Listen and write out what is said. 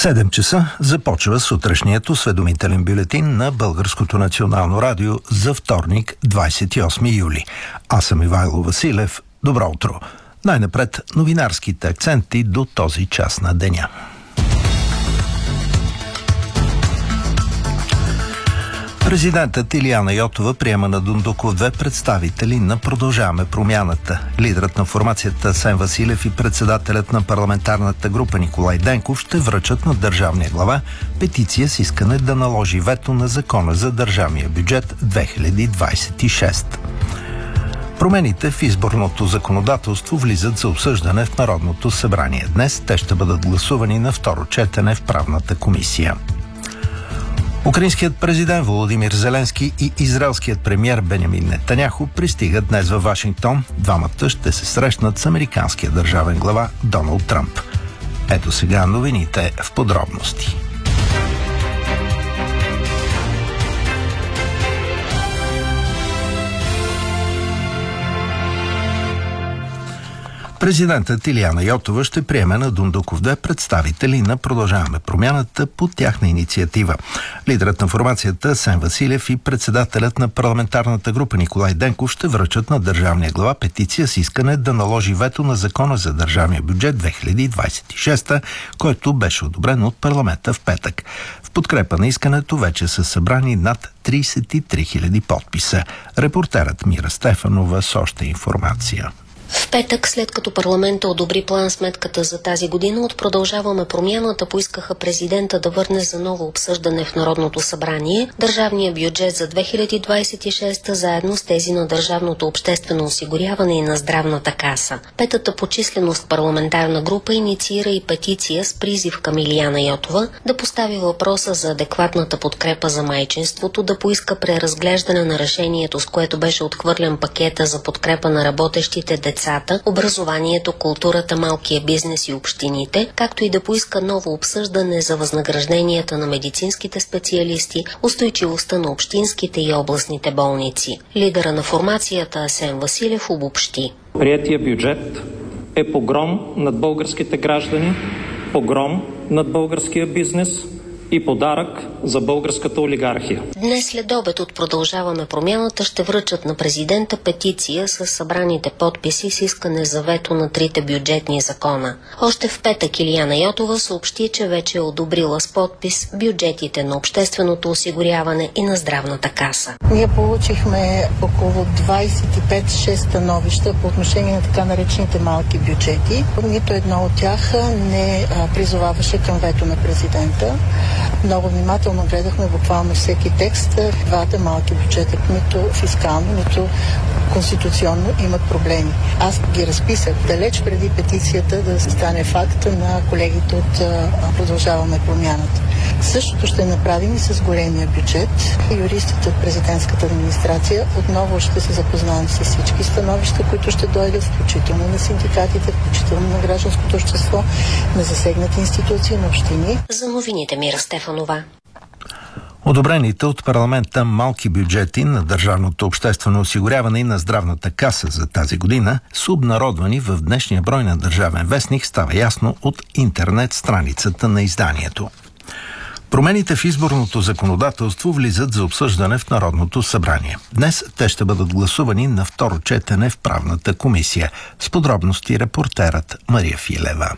7 часа започва сутрешният осведомителен бюлетин на Българското национално радио за вторник, 28 юли. Аз съм Ивайло Василев. Добро утро. Най-напред новинарските акценти до този час на деня. Президентът Илияна Йотова приема на Дондуков 2 представители на Продължаваме промяната. Лидерът на формацията Асен Василев и председателят на парламентарната група Николай Денков ще връчат на държавния глава петиция с искане да наложи вето на закона за държавния бюджет 2026. Промените в изборното законодателство влизат за обсъждане в Народното събрание. Днес те ще бъдат гласувани на второ четене в правната комисия. Украинският президент Володимир Зеленски и израелският премиер Бенямин Нетаняху пристигат днес във Вашингтон. Двамата ще се срещнат с американския държавен глава Доналд Тръмп. Ето сега новините в подробности. Президентът Илияна Йотова ще приеме на Дондуков 2 представители на Продължаваме промяната по тяхна инициатива. Лидерът на формацията Асен Василев и председателят на парламентарната група Николай Денков ще връчат на държавния глава петиция с искане да наложи вето на закона за държавния бюджет 2026, който беше одобрен от парламента в петък. В подкрепа на искането вече са събрани над 33 000 подписа. Репортерът Мира Стефанова с още информация. В петък, след като парламента одобри план-сметката за тази година, от Продължаваме промяната поискаха президента да върне за ново обсъждане в Народното събрание държавния бюджет за 2026 заедно с тези на държавното обществено осигуряване и на здравната каса. Петата по численост парламентарна група инициира и петиция с призив към Илияна Йотова да постави въпроса за адекватната подкрепа за майчинството, да поиска преразглеждане на решението, с което беше отхвърлен пакета за подкрепа на работещите деца, образованието, културата, малкия бизнес и общините, както и да поиска ново обсъждане за възнагражденията на медицинските специалисти, устойчивостта на общинските и областните болници. Лидера на формацията Асен Василев обобщи. Приетия бюджет е погром над българските граждани, погром над българския бизнес и подарък за българската олигархия. Днес след обед от Продължаваме промяната ще връчат на президента петиция с събраните подписи с искане за вето на трите бюджетни закона. Още в петък Илияна Йотова съобщи, че вече е одобрила с подпис бюджетите на общественото осигуряване и на здравната каса. Ние получихме около 25-6 становища по отношение на така наречените малки бюджети. Нито едно от тях не призоваваше към вето на президента. Много внимателно гледахме буквално всеки текст. Двата малки бюджета, нито фискално, нито конституционно имат проблеми. Аз ги разписах далеч преди петицията да стане факт на колегите от Продължаваме промяната. Същото ще направим и с големия бюджет. Юристите от президентската администрация отново ще се запознаем с всички становища, които ще дойдат, включително на синдикатите, включително на гражданското общество, на засегнати институции, на общини. За новините Мира Стефанова. Одобрените от парламента малки бюджети на държавното обществено осигуряване и на здравната каса за тази година са обнародвани в днешния брой на Държавен вестник, става ясно от интернет страницата на изданието. Промените в изборното законодателство влизат за обсъждане в Народното събрание. Днес те ще бъдат гласувани на второ четене в правната комисия. С подробности репортерът Мария Филева.